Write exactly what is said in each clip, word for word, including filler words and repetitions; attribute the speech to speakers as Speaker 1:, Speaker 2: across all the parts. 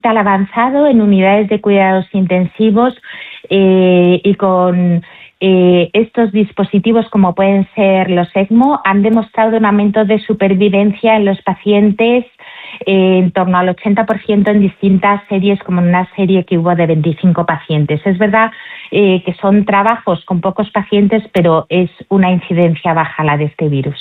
Speaker 1: hospital avanzado, en unidades de cuidados intensivos eh, y con eh, estos dispositivos como pueden ser los ECMO, han demostrado un aumento de supervivencia en los pacientes eh, en torno al ochenta por ciento en distintas series, como en una serie que hubo de veinticinco pacientes. Es verdad eh, que son trabajos con pocos pacientes, pero es una incidencia baja la de este virus.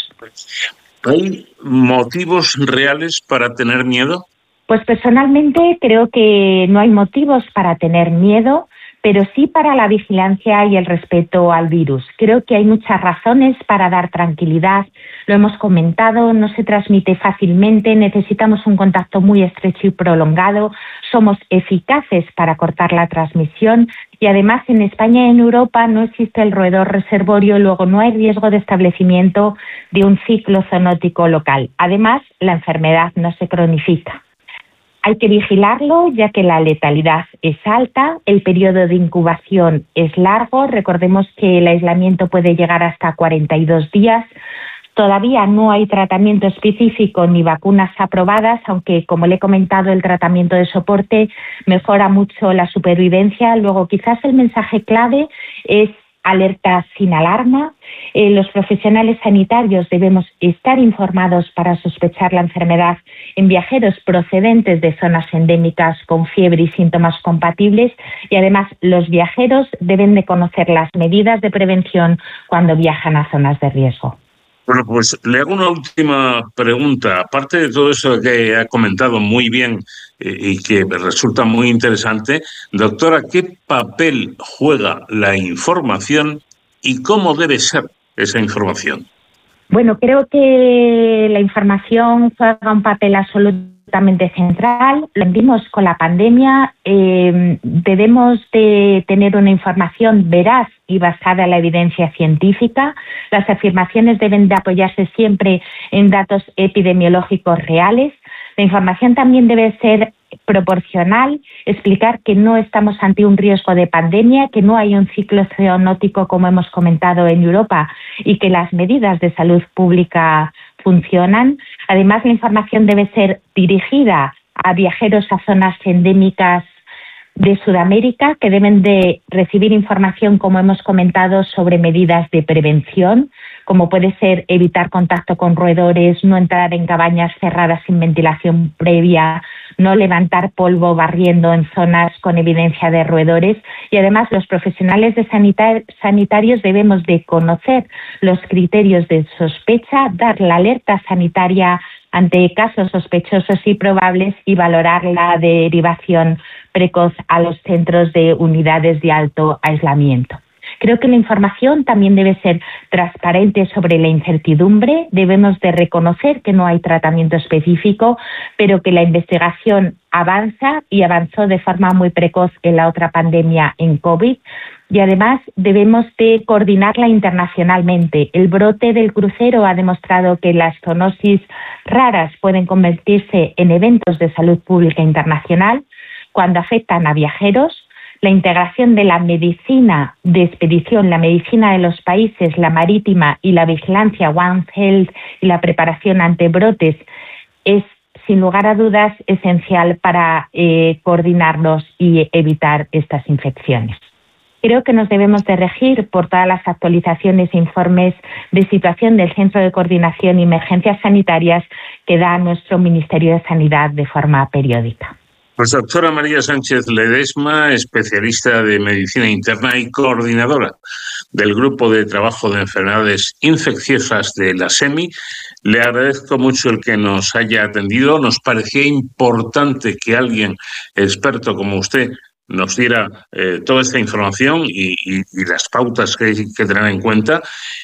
Speaker 2: ¿Hay motivos reales para tener miedo?
Speaker 1: Pues personalmente creo que no hay motivos para tener miedo, pero sí para la vigilancia y el respeto al virus. Creo que hay muchas razones para dar tranquilidad. Lo hemos comentado, no se transmite fácilmente, necesitamos un contacto muy estrecho y prolongado, somos eficaces para cortar la transmisión y además en España y en Europa no existe el roedor reservorio, luego no hay riesgo de establecimiento de un ciclo zoonótico local. Además, la enfermedad no se cronifica. Hay que vigilarlo ya que la letalidad es alta, el periodo de incubación es largo, recordemos que el aislamiento puede llegar hasta cuarenta y dos días. Todavía no hay tratamiento específico ni vacunas aprobadas, aunque como le he comentado el tratamiento de soporte mejora mucho la supervivencia. Luego quizás el mensaje clave es alerta sin alarma. Eh, los profesionales sanitarios debemos estar informados para sospechar la enfermedad en viajeros procedentes de zonas endémicas con fiebre y síntomas compatibles y además los viajeros deben de conocer las medidas de prevención cuando viajan a zonas de riesgo.
Speaker 2: Bueno, pues le hago una última pregunta. Aparte de todo eso que ha comentado muy bien eh, y que resulta muy interesante, doctora, ¿qué papel juega la información y cómo debe ser esa información?
Speaker 1: Bueno, creo que la información juega un papel absolutamente central. Lo vimos con la pandemia. Eh, debemos de tener una información veraz y basada en la evidencia científica. Las afirmaciones deben de apoyarse siempre en datos epidemiológicos reales. La información también debe ser proporcional, explicar que no estamos ante un riesgo de pandemia, que no hay un ciclo zoonótico como hemos comentado en Europa y que las medidas de salud pública funcionan. Además, la información debe ser dirigida a viajeros a zonas endémicas de Sudamérica que deben de recibir información, como hemos comentado, sobre medidas de prevención, como puede ser evitar contacto con roedores, no entrar en cabañas cerradas sin ventilación previa, no levantar polvo barriendo en zonas con evidencia de roedores. Y además los profesionales de sanitar- sanitarios debemos de conocer los criterios de sospecha, dar la alerta sanitaria ante casos sospechosos y probables y valorar la derivación precoz a los centros de unidades de alto aislamiento. Creo que la información también debe ser transparente sobre la incertidumbre. Debemos de reconocer que no hay tratamiento específico, pero que la investigación avanza y avanzó de forma muy precoz en la otra pandemia en COVID. Y además debemos de coordinarla internacionalmente. El brote del crucero ha demostrado que las zoonosis raras pueden convertirse en eventos de salud pública internacional cuando afectan a viajeros. La integración de la medicina de expedición, la medicina de los países, la marítima y la vigilancia One Health y la preparación ante brotes es, sin lugar a dudas, esencial para eh, coordinarnos y evitar estas infecciones. Creo que nos debemos de regir por todas las actualizaciones e informes de situación del Centro de Coordinación y Emergencias Sanitarias que da nuestro Ministerio de Sanidad de forma periódica.
Speaker 2: Pues doctora María Sánchez Ledesma, especialista de medicina interna y coordinadora del Grupo de Trabajo de Enfermedades Infecciosas de la SEMI, le agradezco mucho el que nos haya atendido. Nos parecía importante que alguien experto como usted nos diera eh, toda esta información y, y, y las pautas que hay que tener en cuenta.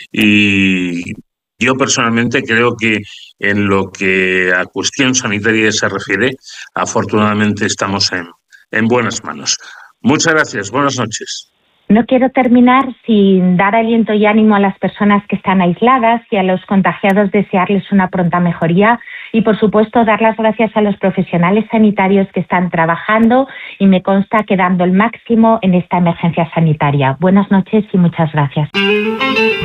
Speaker 2: Y yo personalmente creo que en lo que a cuestión sanitaria se refiere, afortunadamente estamos en, en buenas manos. Muchas gracias. Buenas noches.
Speaker 1: No quiero terminar sin dar aliento y ánimo a las personas que están aisladas y a los contagiados desearles una pronta mejoría y, por supuesto, dar las gracias a los profesionales sanitarios que están trabajando y me consta que dando el máximo en esta emergencia sanitaria. Buenas noches y muchas gracias.